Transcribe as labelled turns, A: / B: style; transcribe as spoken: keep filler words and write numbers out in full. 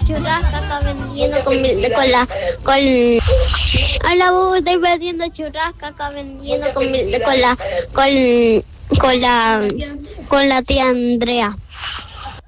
A: churrasco acá vendiendo con, mi- con la... con... Hola, bu, estoy vendiendo churrasco acá vendiendo con, mi- con la... con... con la... con la tía Andrea.